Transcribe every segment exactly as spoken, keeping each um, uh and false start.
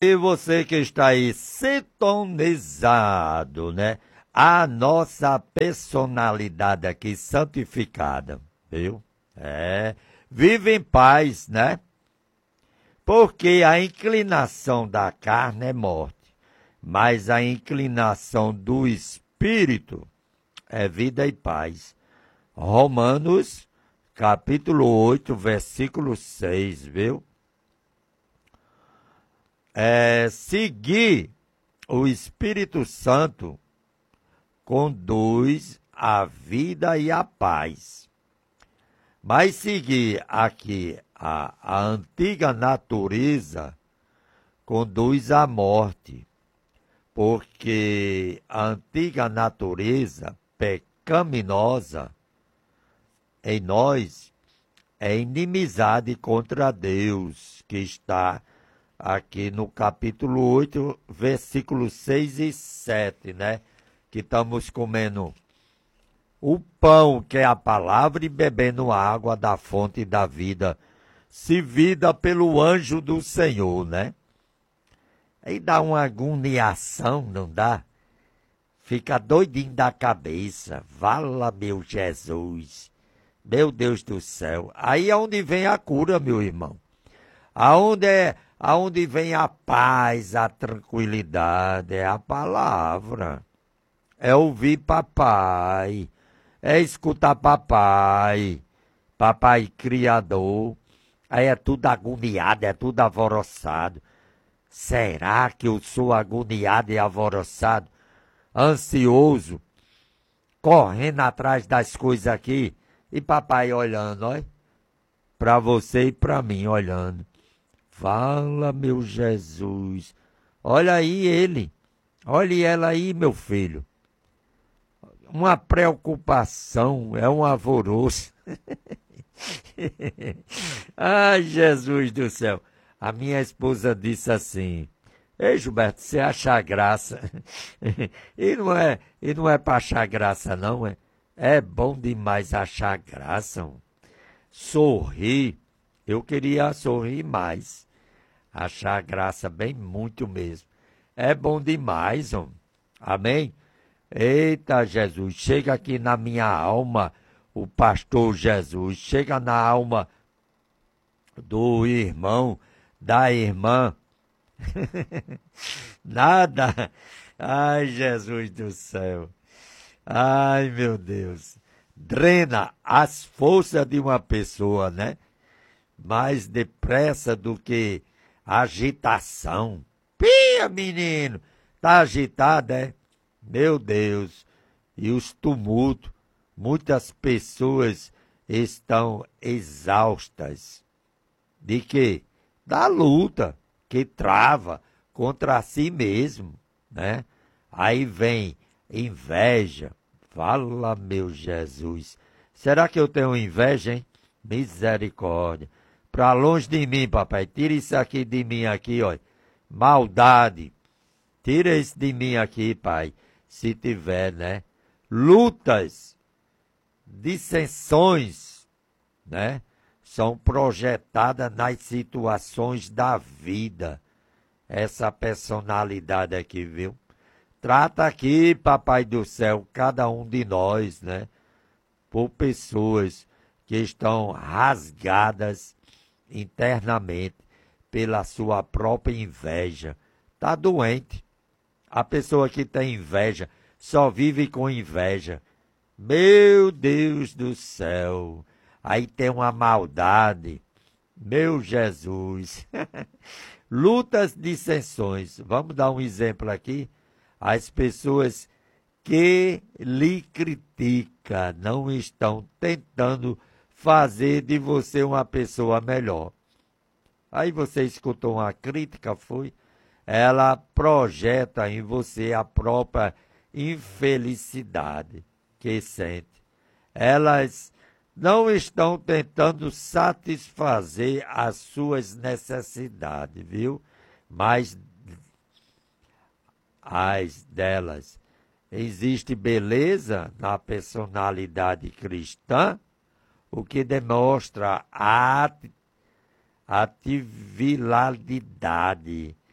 E você que está aí sintonizado, né? A nossa personalidade aqui santificada, viu? É, vive em paz, né? Porque a inclinação da carne é morte, mas a inclinação do espírito é vida e paz. Romanos, capítulo oito, versículo seis, viu? É, seguir o Espírito Santo conduz a vida e a paz. Mas seguir aqui a, a antiga natureza conduz à morte, porque a antiga natureza pecaminosa em nós é inimizade contra Deus, que está aqui no capítulo oito, versículos seis e sete, né? Que estamos comendo o pão, que é a palavra, e bebendo a água da fonte da vida, servida pelo anjo do Senhor, né? Aí dá uma agoniação, não dá? Fica doidinho da cabeça. Vala, meu Jesus. Meu Deus do céu. Aí é onde vem a cura, meu irmão. Aonde é, aonde vem a paz, a tranquilidade, é a palavra. É ouvir papai. É escutar papai. Papai criador. Aí é tudo agoniado, é tudo alvoroçado. Será que eu sou agoniado e alvoroçado? Ansioso? Correndo atrás das coisas aqui? E papai olhando, olha. Para você e para mim olhando. Fala, meu Jesus. Olha aí ele. Olha ela aí, meu filho. Uma preocupação, é um alvoroço. Ai, Jesus do céu. A minha esposa disse assim: Ei, Gilberto, você acha graça? E não é, e não é para achar graça, não, é? É bom demais achar graça. Ó. Sorrir. Eu queria sorrir mais. Achar graça bem muito mesmo. É bom demais, ó. Amém? Eita, Jesus, chega aqui na minha alma o pastor Jesus. Chega na alma do irmão, da irmã. Nada. Ai, Jesus do céu. Ai, meu Deus. Drena as forças de uma pessoa, né? Mais depressa do que agitação. Pia, menino. Tá agitado, é? Meu Deus. E os tumultos. Muitas pessoas estão exaustas. De quê? Da luta que trava contra si mesmo, né? Aí vem inveja. Fala, meu Jesus. Será que eu tenho inveja, hein? Misericórdia. Para longe de mim, papai. Tira isso aqui de mim aqui, ó. Maldade. Tira isso de mim aqui, pai. Se tiver, né? Lutas, dissensões, né? São projetadas nas situações da vida. Essa personalidade aqui, viu? Trata aqui, papai do céu, cada um de nós, né? Por pessoas que estão rasgadas internamente pela sua própria inveja. Está doente. A pessoa que tem inveja só vive com inveja. Meu Deus do céu. Aí tem uma maldade. Meu Jesus. Lutas, dissensões. Vamos dar um exemplo aqui. As pessoas que lhe criticam não estão tentando fazer de você uma pessoa melhor. Aí você escutou uma crítica, foi? Ela projeta em você a própria infelicidade que sente. Elas não estão tentando satisfazer as suas necessidades, viu? Mas as delas. Existe beleza na personalidade cristã, o que demonstra a atividade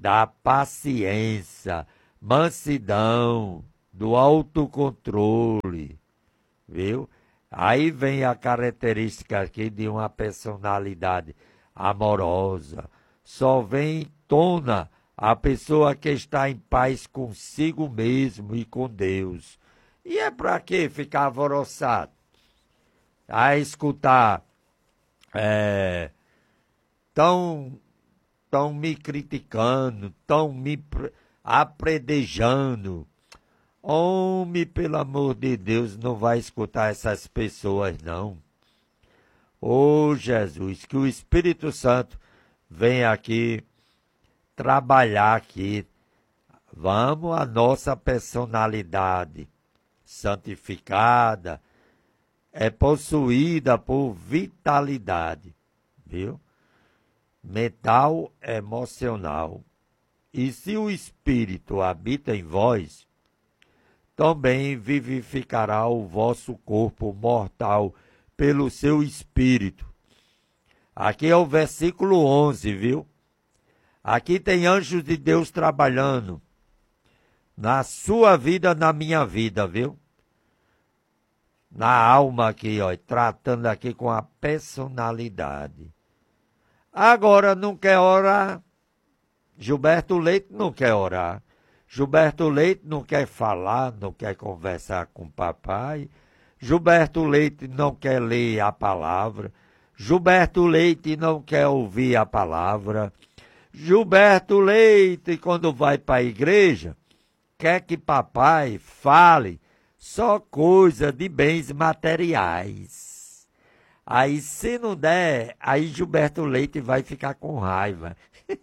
da paciência, mansidão, do autocontrole, viu? Aí vem a característica aqui de uma personalidade amorosa. Só vem tona a pessoa que está em paz consigo mesmo e com Deus. E é para que ficar alvoroçado? A escutar, é, tão, tão me criticando, tão me apredejando. Homem, pelo amor de Deus, não vai escutar essas pessoas, não. Ô Jesus, que o Espírito Santo venha aqui trabalhar aqui. Vamos, a nossa personalidade santificada é possuída por vitalidade, viu? Mental, emocional. E se o Espírito habita em vós, também vivificará o vosso corpo mortal pelo seu Espírito. Aqui é o versículo onze, viu? Aqui tem anjos de Deus trabalhando na sua vida, na minha vida, viu? Na alma aqui, ó, tratando aqui com a personalidade. Agora não quer orar. Gilberto Leite não quer orar. Gilberto Leite não quer falar, não quer conversar com o papai. Gilberto Leite não quer ler a palavra. Gilberto Leite não quer ouvir a palavra. Gilberto Leite, quando vai para a igreja, quer que papai fale só coisa de bens materiais. Aí, se não der, aí Gilberto Leite vai ficar com raiva.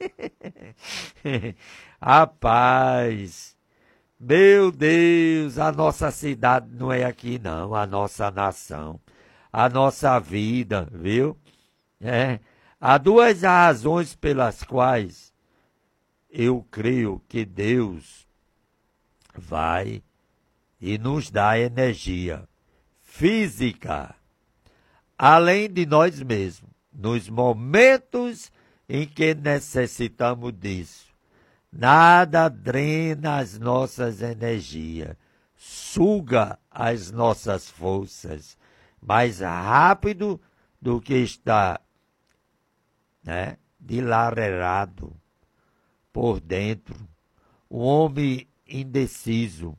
Rapaz, meu Deus, a nossa cidade não é aqui não, a nossa nação, a nossa vida, viu? É. Há duas razões pelas quais eu creio que Deus vai e nos dá energia física, além de nós mesmos, nos momentos em que necessitamos disso. Nada drena as nossas energias, suga as nossas forças mais rápido do que está, né, dilacerado por dentro. O homem indeciso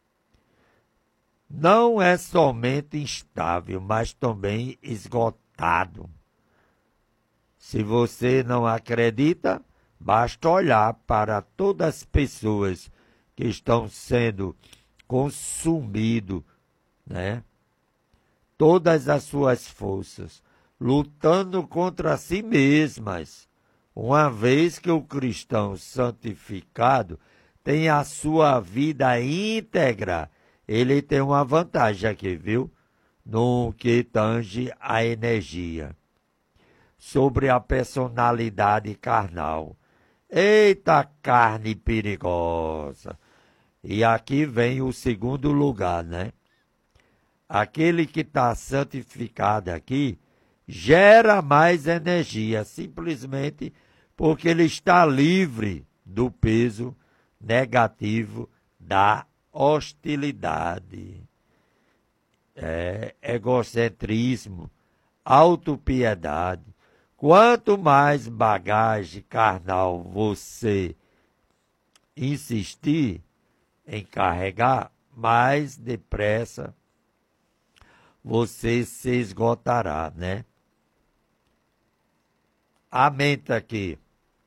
não é somente instável, mas também esgotado. Se você não acredita, basta olhar para todas as pessoas que estão sendo consumidas, né? Todas as suas forças, lutando contra si mesmas, uma vez que o cristão santificado tem a sua vida íntegra, ele tem uma vantagem aqui, viu? No que tange a energia. Sobre a personalidade carnal. Eita carne perigosa! E aqui vem o segundo lugar, né? Aquele que está santificado aqui gera mais energia, simplesmente porque ele está livre do peso negativo da hostilidade. É, egocentrismo, autopiedade. Quanto mais bagagem carnal você insistir em carregar, mais depressa você se esgotará, né? A mente aqui,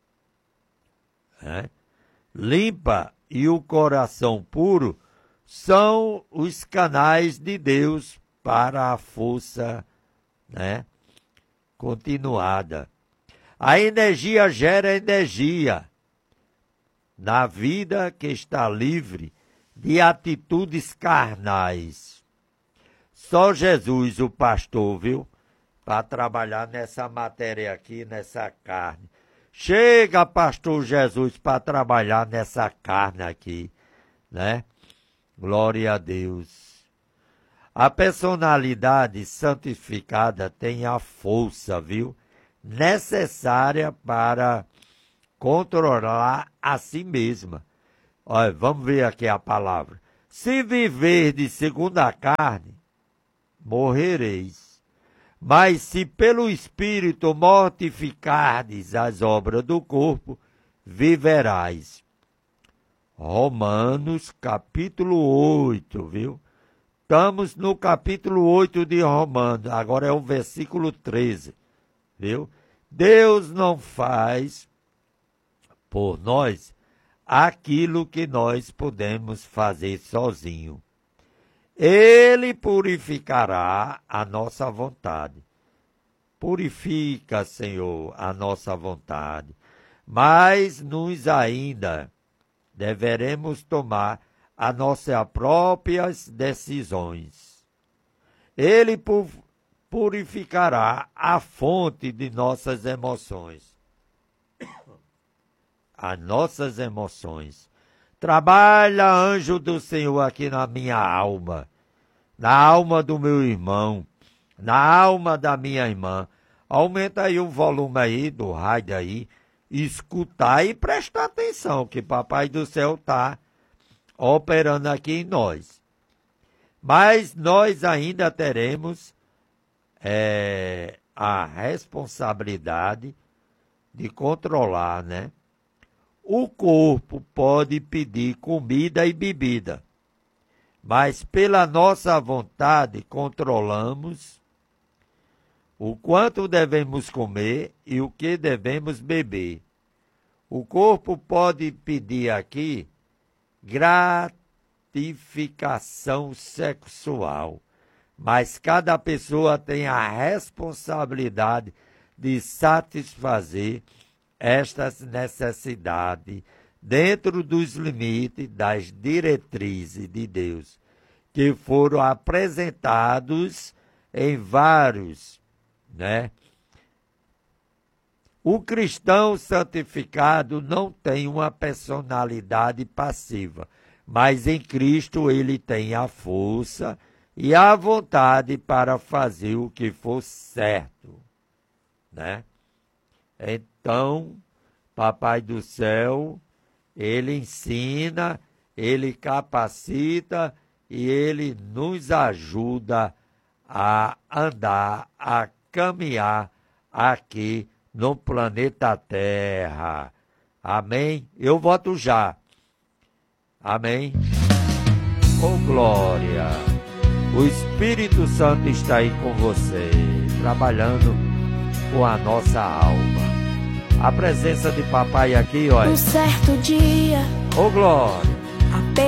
né? Limpa e o coração puro são os canais de Deus para a força, né, continuada. A energia gera energia na vida que está livre de atitudes carnais. Só Jesus, o pastor, viu? Para trabalhar nessa matéria aqui, nessa carne. Chega, pastor Jesus, para trabalhar nessa carne aqui, né? Glória a Deus. A personalidade santificada tem a força, viu? Necessária para controlar a si mesma. Olha, vamos ver aqui a palavra. Se viverdes segundo a carne, morrereis. Mas se pelo Espírito mortificardes as obras do corpo, viverás. Romanos capítulo oito, viu? Estamos no capítulo oito de Romanos, agora é o versículo treze, viu? Deus não faz por nós aquilo que nós podemos fazer sozinho. Ele purificará a nossa vontade. Purifica, Senhor, a nossa vontade. Mas nos ainda deveremos tomar as nossas próprias decisões. Ele purificará a fonte de nossas emoções. As nossas emoções. Trabalha, anjo do Senhor, aqui na minha alma, na alma do meu irmão, na alma da minha irmã. Aumenta aí o volume aí do rádio aí, escutar e prestar atenção, que Papai do Céu está operando aqui em nós. Mas nós ainda teremos é, a responsabilidade de controlar, né? O corpo pode pedir comida e bebida, mas pela nossa vontade controlamos o quanto devemos comer e o que devemos beber. O corpo pode pedir aqui gratificação sexual, mas cada pessoa tem a responsabilidade de satisfazer estas necessidades dentro dos limites das diretrizes de Deus, que foram apresentados em vários, né? O cristão santificado não tem uma personalidade passiva, mas em Cristo ele tem a força e a vontade para fazer o que for certo, né? Então, Papai do Céu, ele ensina, ele capacita e ele nos ajuda a andar, a caminhar aqui no planeta Terra. Amém? Eu voto já. Amém? Com glória. O Espírito Santo está aí com você, trabalhando com a nossa alma. A presença de Papai aqui, olha. Um certo dia, Ô, glória.